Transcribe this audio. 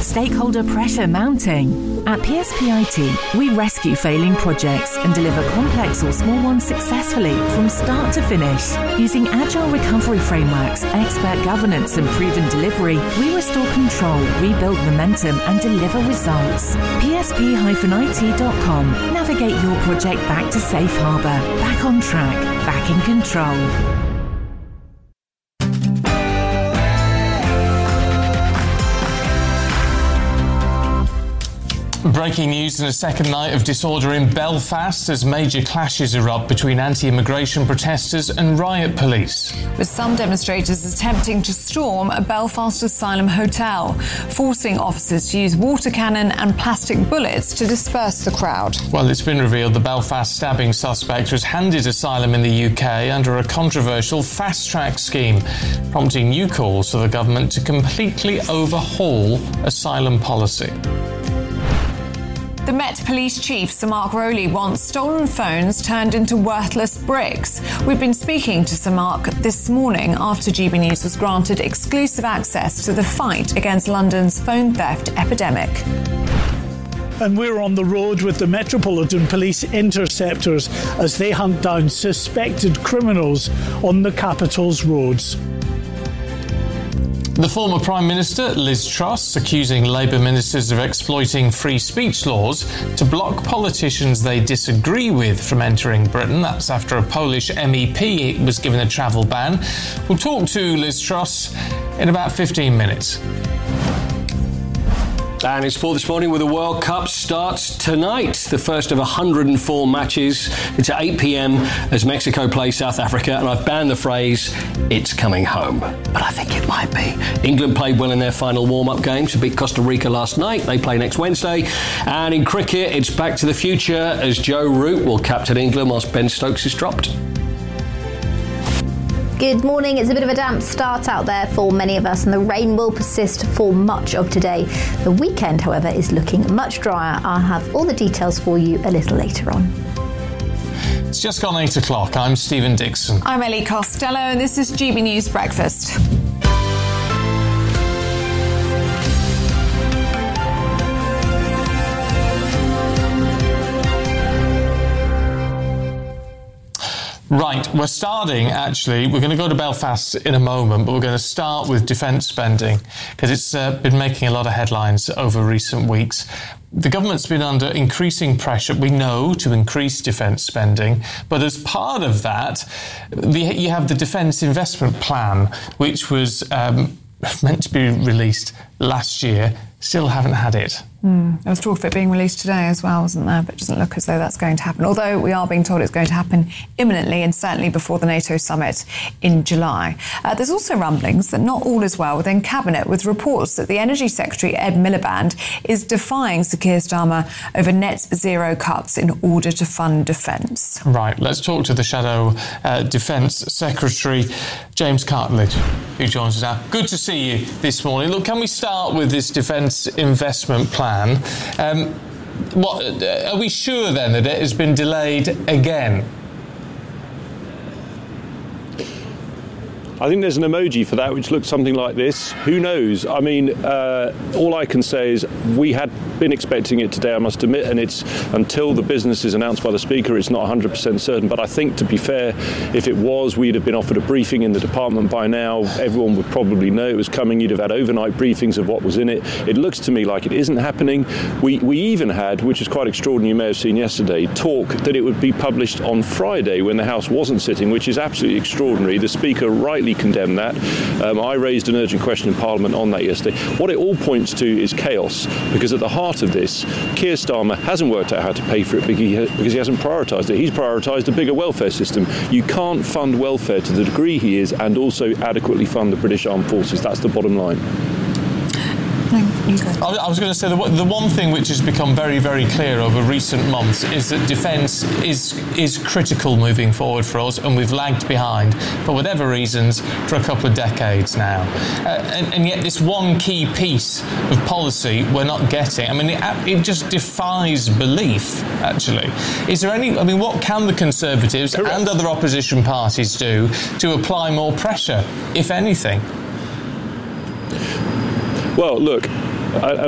stakeholder pressure mounting? At PSPIT, we rescue failing projects and deliver complex or small ones successfully from start to finish. Using agile recovery frameworks, expert governance and proven delivery, we restore control, rebuild momentum and deliver results. PSP-IT.com. Navigate your project back to safe harbour, back on track, back in control. Breaking news in a second night of disorder in Belfast as major clashes erupt between anti-immigration protesters and riot police. With some demonstrators attempting to storm a Belfast asylum hotel, forcing officers to use water cannon and plastic bullets to disperse the crowd. Well, it's been revealed the Belfast stabbing suspect was handed asylum in the UK under a controversial fast-track scheme, prompting new calls for the government to completely overhaul asylum policy. The Met Police Chief, Sir Mark Rowley, wants stolen phones turned into worthless bricks. We've been speaking to Sir Mark this morning after GB News was granted exclusive access to the fight against London's phone theft epidemic. And we're on the road with the Metropolitan Police interceptors as they hunt down suspected criminals on the capital's roads. The former Prime Minister, Liz Truss, accusing Labour ministers of exploiting free speech laws to block politicians they disagree with from entering Britain. That's after a Polish MEP was given a travel ban. We'll talk to Liz Truss in about 15 minutes. And it's sport this morning with the World Cup starts tonight. The first of 104 matches. It's at 8 p.m. as Mexico plays South Africa. And I've banned the phrase, it's coming home. But I think it might be. England played well in their final warm-up game to beat Costa Rica last night. They play next Wednesday. And in cricket, it's back to the future as Joe Root will captain England whilst Ben Stokes is dropped. Good morning. It's a bit of a damp start out there for many of us and the rain will persist for much of today. The weekend, however, is looking much drier. I'll have all the details for you a little later on. It's just gone 8 o'clock. I'm Stephen Dixon. I'm Ellie Costello and this is GB News Breakfast. Right, we're going to go to Belfast in a moment, but we're going to start with defence spending because it's been making a lot of headlines over recent weeks. The government's been under increasing pressure, we know, to increase defence spending, but as part of that, you have the Defence Investment Plan, which was meant to be released last year, still haven't had it. There was talk of it being released today as well, wasn't there? But it doesn't look as though that's going to happen. Although we are being told it's going to happen imminently and certainly before the NATO summit in July. There's also rumblings that not all is well within Cabinet, with reports that the Energy Secretary, Ed Miliband, is defying Sir Keir Starmer over net zero cuts in order to fund defence. Right, let's talk to the Shadow Defence Secretary, James Cartledge, who joins us now. Good to see you this morning. Look, can we start with this Defence Investment Plan? Are we sure then that it has been delayed again? I think there's an emoji for that which looks something like this. Who knows? I mean, all I can say is we had been expecting it today, I must admit, and it's until the business is announced by the Speaker, it's not 100% certain. But I think, to be fair, if it was, we'd have been offered a briefing in the department by now. Everyone would probably know it was coming. You'd have had overnight briefings of what was in it. It looks to me like it isn't happening. We even had, which is quite extraordinary, you may have seen yesterday, talk that it would be published on Friday when the House wasn't sitting, which is absolutely extraordinary. The Speaker rightly condemned that. I raised an urgent question in Parliament on that yesterday. What it all points to is chaos, because at the heart of this, Keir Starmer hasn't worked out how to pay for it because he hasn't prioritised it. He's prioritised a bigger welfare system. You can't fund welfare to the degree he is and also adequately fund the British Armed Forces. That's the bottom line. I was going to say the one thing which has become very, very clear over recent months is that defence is critical moving forward for us, and we've lagged behind for whatever reasons for a couple of decades now. And yet this one key piece of policy we're not getting. I mean, it just defies belief, actually. Is there what can the Conservatives and other opposition parties do to apply more pressure, if anything? Well, look,